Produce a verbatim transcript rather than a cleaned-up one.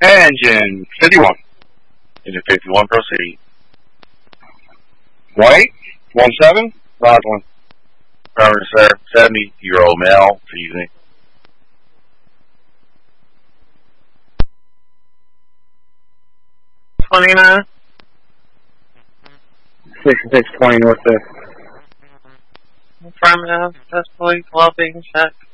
Engine fifty-one. Engine fifty-one, proceed. White, one seven, Roslyn. Affirmative, sir. seventy-year-old male, evening. twenty-nine. sixty-six twenty North fifth. Affirmative. That's police well being checked.